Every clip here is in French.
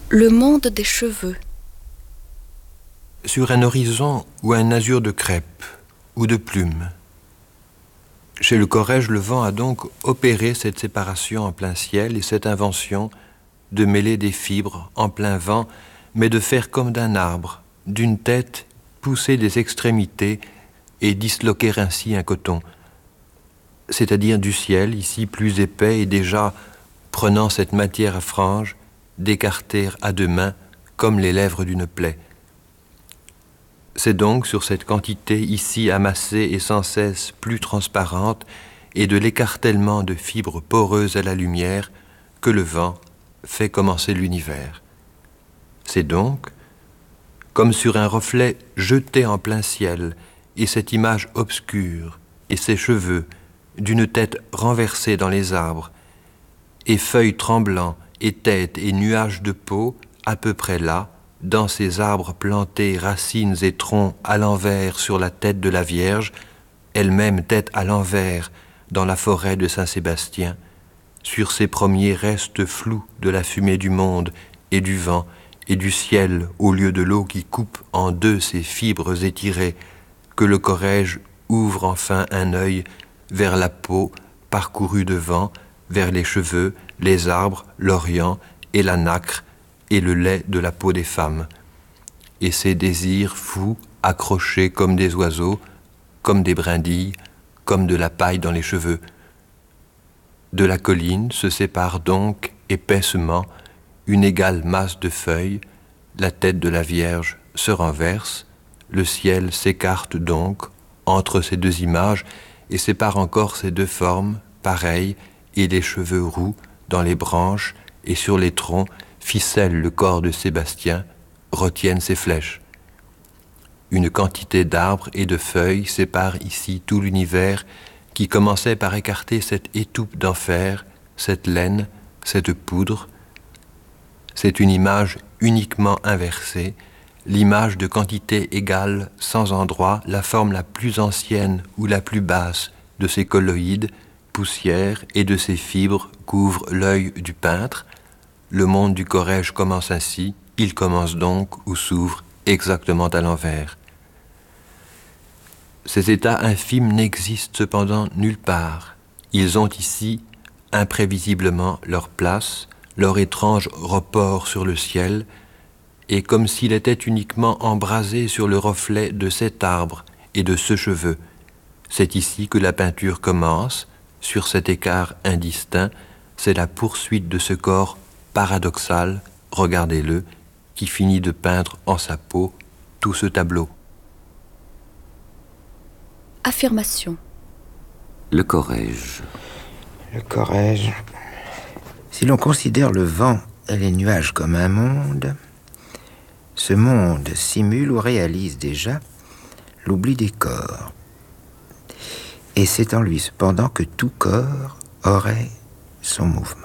Le monde des cheveux. Sur un horizon ou un azur de crêpe ou de plumes. Chez le Corrège, le vent a donc opéré cette séparation en plein ciel et cette invention de mêler des fibres en plein vent, mais de faire comme d'un arbre, d'une tête, pousser des extrémités et disloquer ainsi un coton, c'est-à-dire du ciel, ici plus épais et déjà prenant cette matière à franges, d'écarter à deux mains comme les lèvres d'une plaie. C'est donc sur cette quantité ici amassée et sans cesse plus transparente et de l'écartèlement de fibres poreuses à la lumière que le vent fait commencer l'univers. C'est donc comme sur un reflet jeté en plein ciel et cette image obscure et ces cheveux d'une tête renversée dans les arbres et feuilles tremblants et têtes et nuages de peau à peu près là, dans ces arbres plantés, racines et troncs à l'envers sur la tête de la Vierge, elle-même tête à l'envers dans la forêt de Saint-Sébastien, sur ces premiers restes flous de la fumée du monde et du vent et du ciel au lieu de l'eau qui coupe en deux ces fibres étirées, que le Corrège ouvre enfin un œil vers la peau parcourue de vent, vers les cheveux, les arbres, l'Orient et la nacre et le lait de la peau des femmes. Et ces désirs fous, accrochés comme des oiseaux, comme des brindilles, comme de la paille dans les cheveux. De la colline se sépare donc épaissement une égale masse de feuilles, la tête de la Vierge se renverse, le ciel s'écarte donc entre ces deux images et sépare encore ces deux formes pareilles et les cheveux roux dans les branches et sur les troncs ficellent le corps de Sébastien, retiennent ses flèches. Une quantité d'arbres et de feuilles sépare ici tout l'univers qui commençait par écarter cette étoupe d'enfer, cette laine, cette poudre. C'est une image uniquement inversée, l'image de quantité égale, sans endroit, la forme la plus ancienne ou la plus basse de ces colloïdes, poussière et de ces fibres couvre l'œil du peintre. Le monde du Corrège commence ainsi, il commence donc ou s'ouvre exactement à l'envers. Ces états infimes n'existent cependant nulle part. Ils ont ici imprévisiblement leur place, leur étrange report sur le ciel, et comme s'il était uniquement embrasé sur le reflet de cet arbre et de ce cheveu. C'est ici que la peinture commence, sur cet écart indistinct, c'est la poursuite de ce corps paradoxal, regardez-le, qui finit de peindre en sa peau tout ce tableau. Affirmation. Le Corrège. Le Corrège. Si l'on considère le vent et les nuages comme un monde, ce monde simule ou réalise déjà l'oubli des corps. Et c'est en lui cependant que tout corps aurait son mouvement.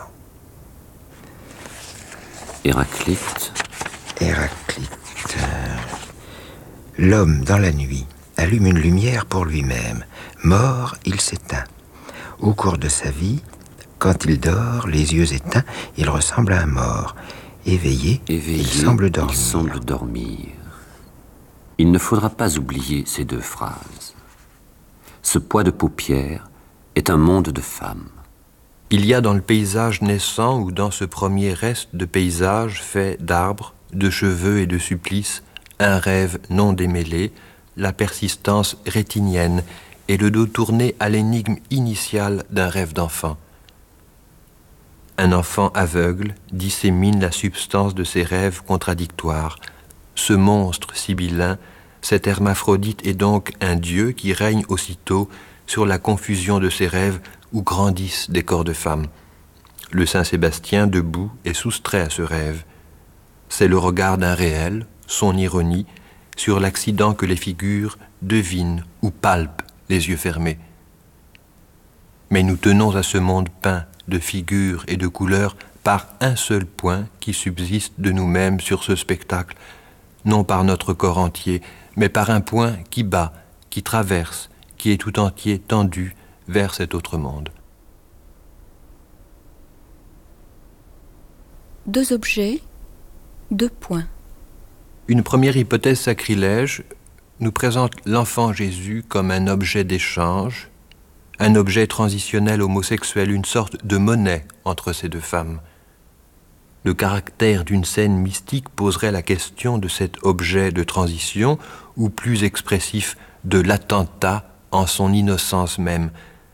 Héraclite. Héraclite. L'homme, dans la nuit, allume une lumière pour lui-même. Mort, il s'éteint. Au cours de sa vie, quand il dort, les yeux éteints, il ressemble à un mort. Éveillé, il semble dormir. Il ne faudra pas oublier ces deux phrases. Ce poids de paupières est un monde de femmes. Il y a dans le paysage naissant ou dans ce premier reste de paysage fait d'arbres, de cheveux et de supplices, un rêve non démêlé, la persistance rétinienne et le dos tourné à l'énigme initiale d'un rêve d'enfant. Un enfant aveugle dissémine la substance de ses rêves contradictoires. Ce monstre sibyllin, cet hermaphrodite est donc un dieu qui règne aussitôt sur la confusion de ses rêves où grandissent des corps de femmes. Le Saint-Sébastien, debout, est soustrait à ce rêve. C'est le regard d'un réel, son ironie, sur l'accident que les figures devinent ou palpent les yeux fermés. Mais nous tenons à ce monde peint de figures et de couleurs par un seul point qui subsiste de nous-mêmes sur ce spectacle, non par notre corps entier, mais par un point qui bat, qui traverse, qui est tout entier tendu vers cet autre monde. Deux objets, 2 points. Une première hypothèse sacrilège nous présente l'enfant Jésus comme un objet d'échange, un objet transitionnel homosexuel, une sorte de monnaie entre ces deux femmes. Le caractère d'une scène mystique poserait la question de cet objet de transition, ou plus expressif, de l'attentat en son innocence même.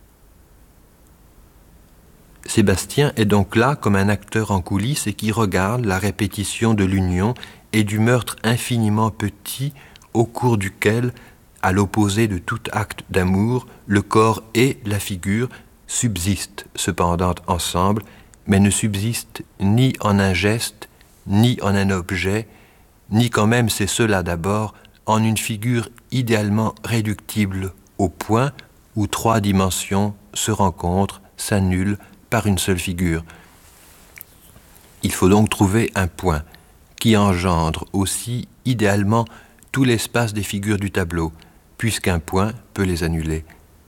Sébastien est donc là comme un acteur en coulisses et qui regarde la répétition de l'union et du meurtre infiniment petit au cours duquel, à l'opposé de tout acte d'amour, le corps et la figure subsistent cependant ensemble, mais ne subsistent ni en un geste, ni en un objet, ni quand même, c'est cela d'abord, en une figure idéalement réductible au point où 3 dimensions se rencontrent, s'annulent par une seule figure. Il faut donc trouver un point qui engendre aussi idéalement tout l'espace des figures du tableau, puisqu'un point peut les annuler.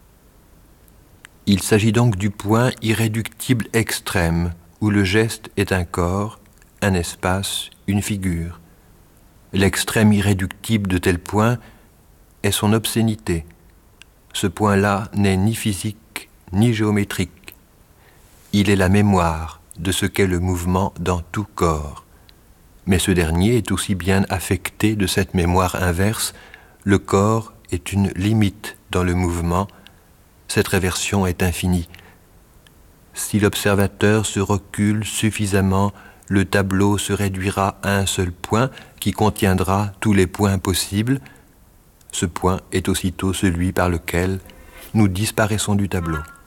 Il s'agit donc du point irréductible extrême, où le geste est un corps, un espace, une figure. L'extrême irréductible de tel point est son obscénité. Ce point-là n'est ni physique, ni géométrique. Il est la mémoire de ce qu'est le mouvement dans tout corps. Mais ce dernier est aussi bien affecté de cette mémoire inverse. Le corps est une limite dans le mouvement. Cette réversion est infinie. Si l'observateur se recule suffisamment, le tableau se réduira à un seul point qui contiendra tous les points possibles. Ce point est aussitôt celui par lequel nous disparaissons du tableau.